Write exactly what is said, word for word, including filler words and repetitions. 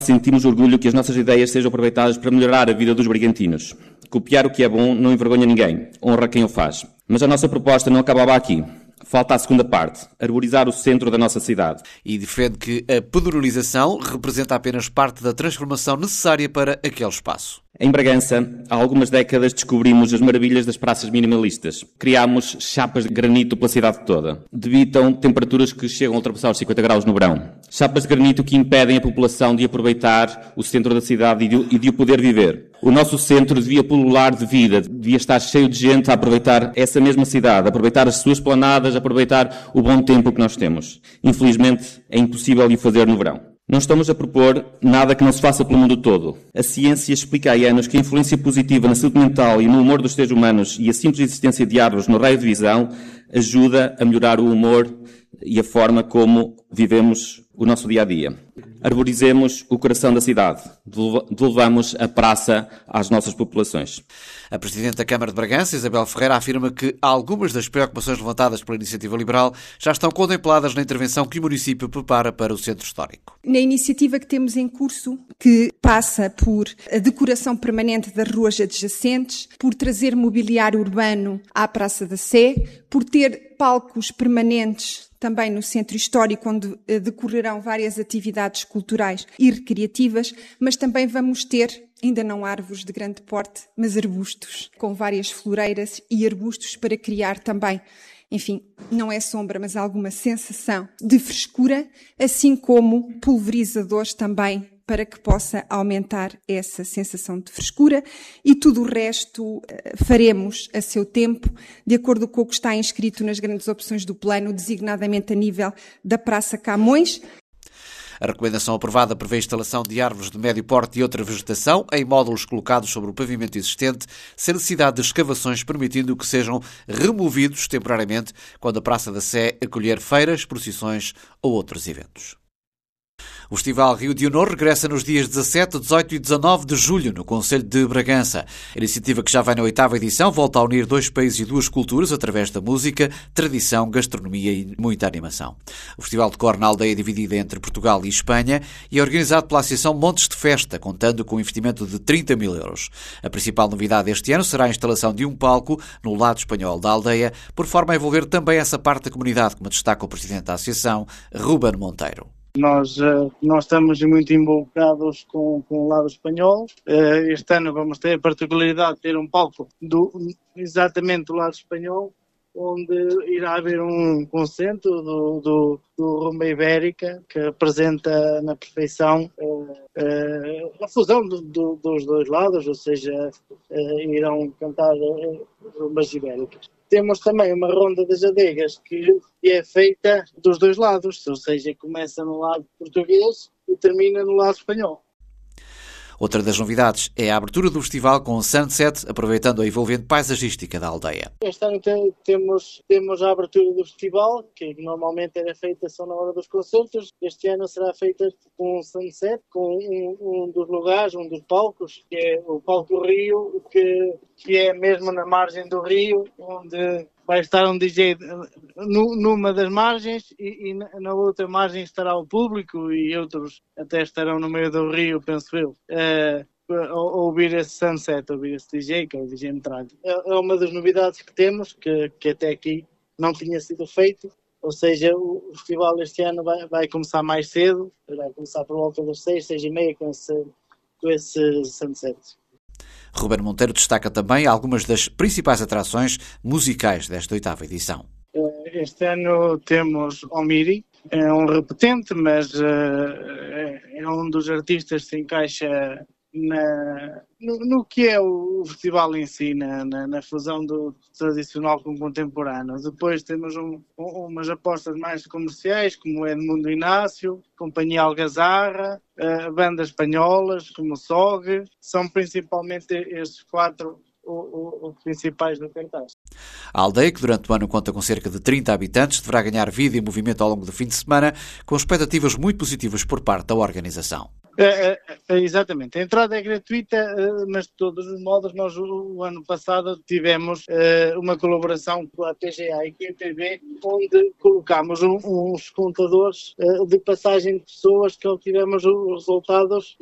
Sentimos orgulho que as nossas ideias sejam aproveitadas para melhorar a vida dos brigantinos. Copiar o que é bom não envergonha ninguém, honra quem o faz. Mas a nossa proposta não acabava aqui. Falta a segunda parte, arborizar o centro da nossa cidade. E defende que a pedonalização representa apenas parte da transformação necessária para aquele espaço. Em Bragança, há algumas décadas descobrimos as maravilhas das praças minimalistas. Criámos chapas de granito pela cidade toda. Debitam temperaturas que chegam a ultrapassar os cinquenta graus no verão. Chapas de granito que impedem a população de aproveitar o centro da cidade e de, e de o poder viver. O nosso centro devia pulular de vida, devia estar cheio de gente a aproveitar essa mesma cidade, a aproveitar as suas planadas, a aproveitar o bom tempo que nós temos. Infelizmente, é impossível o fazer no verão. Não estamos a propor nada que não se faça pelo mundo todo. A ciência explica há anos que a influência positiva na saúde mental e no humor dos seres humanos e a simples existência de árvores no raio de visão ajuda a melhorar o humor e a forma como vivemos o nosso dia-a-dia. Arborizemos o coração da cidade. Devolvamos a praça às nossas populações. A Presidente da Câmara de Bragança, Isabel Ferreira, afirma que algumas das preocupações levantadas pela Iniciativa Liberal já estão contempladas na intervenção que o município prepara para o Centro Histórico. Na iniciativa que temos em curso, que passa por a decoração permanente das ruas adjacentes, por trazer mobiliário urbano à Praça da Sé, por ter palcos permanentes também no Centro Histórico, onde decorrerão várias atividades culturais e recreativas, mas também vamos ter, ainda não árvores de grande porte, mas arbustos, com várias floreiras e arbustos para criar também, enfim, não é sombra, mas alguma sensação de frescura, assim como pulverizadores também, para que possa aumentar essa sensação de frescura, e tudo o resto faremos a seu tempo, de acordo com o que está inscrito nas grandes opções do plano, designadamente a nível da Praça Camões. A recomendação aprovada prevê a instalação de árvores de médio porte e outra vegetação em módulos colocados sobre o pavimento existente, sem necessidade de escavações, permitindo que sejam removidos temporariamente quando a Praça da Sé acolher feiras, procissões ou outros eventos. O Festival Rio de Honor regressa nos dias dezassete, dezoito e dezanove de julho, no concelho de Bragança. A iniciativa, que já vai na oitava edição, volta a unir dois países e duas culturas através da música, tradição, gastronomia e muita animação. O festival decorre na aldeia dividida entre Portugal e Espanha e é organizado pela Associação Montes de Festa, contando com um investimento de trinta mil euros. A principal novidade este ano será a instalação de um palco no lado espanhol da aldeia, por forma a envolver também essa parte da comunidade, como destaca o presidente da Associação, Ruben Monteiro. Nós, nós estamos muito involucrados com, com o lado espanhol. Este ano vamos ter a particularidade de ter um palco do, exatamente do lado espanhol, onde irá haver um concerto do, do, do Rumba Ibérica, que apresenta na perfeição uh, uh, a fusão do, do, dos dois lados, ou seja, uh, irão cantar uh, rumbas ibéricas. Temos também uma ronda das adegas que é feita dos dois lados, ou seja, começa no lado português e termina no lado espanhol. Outra das novidades é a abertura do festival com o Sunset, aproveitando a envolvente paisagística da aldeia. Este ano temos, temos a abertura do festival, que normalmente era feita só na hora dos concertos. Este ano será feita com um Sunset, com um, um dos lugares, um dos palcos, que é o Palco Rio, que, que é mesmo na margem do rio, onde vai estar um D J numa das margens e, e na outra margem estará o público e outros até estarão no meio do rio, penso eu, uh, a ouvir esse sunset, a ouvir esse D J, que é o D J Metralha. É, é uma das novidades que temos, que, que até aqui não tinha sido feito, ou seja, o, o festival este ano vai, vai começar mais cedo, vai começar por volta das seis, seis e meia com esse, com esse sunset. Ruben Monteiro destaca também algumas das principais atrações musicais desta oitava edição. Este ano temos Omiri, é um repetente, mas uh, é um dos artistas que se encaixa na, no, no que é o festival em si, na, na, na fusão do tradicional com o contemporâneo. Depois temos um, um, umas apostas mais comerciais, como o Edmundo Inácio, Companhia Algazarra, uh, bandas espanholas como o S O G. São principalmente estes quatro os principais no cartaz. A aldeia, que durante o ano conta com cerca de trinta habitantes, deverá ganhar vida e movimento ao longo do fim de semana, com expectativas muito positivas por parte da organização. É, é, é, exatamente. A entrada é gratuita, mas de todos os modos, nós o ano passado tivemos é, uma colaboração com a P G A e com a I P B, onde colocámos um, uns contadores é, de passagem de pessoas que obtivemos os resultados